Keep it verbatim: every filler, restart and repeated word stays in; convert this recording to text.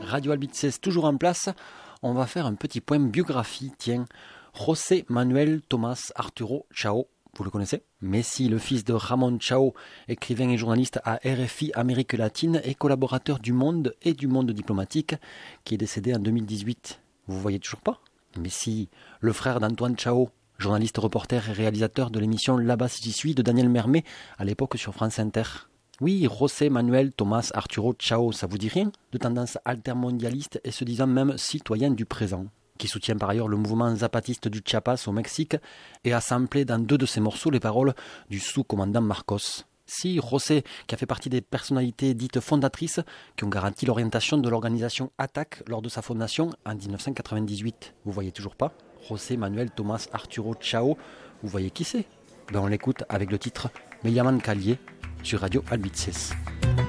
Radio Albices toujours en place. On va faire un petit point biographie. Tiens, José Manuel Tomás Arturo Chao, vous le connaissez? Messi, le fils de Ramon Chao, écrivain et journaliste à R F I Amérique latine et collaborateur du Monde et du Monde diplomatique, qui est décédé en deux mille dix-huit. Vous voyez toujours pas? Messi, le frère d'Antoine Chao, journaliste, reporter et réalisateur de l'émission Là-bas si j'y suis de Daniel Mermet, à l'époque sur France Inter. Oui, José Manuel Tomás Arturo Chao, ça vous dit rien? De tendance altermondialiste et se disant même citoyen du présent, qui soutient par ailleurs le mouvement zapatiste du Chiapas au Mexique et a samplé dans deux de ses morceaux les paroles du sous-commandant Marcos. Si, José, qui a fait partie des personnalités dites fondatrices qui ont garanti l'orientation de l'organisation Attac lors de sa fondation en dix-neuf cent quatre-vingt-dix-huit. Vous voyez toujours pas? José Manuel Tomás Arturo Chao, vous voyez qui c'est? Ben on l'écoute avec le titre Me llaman Calle sur Radio Albices.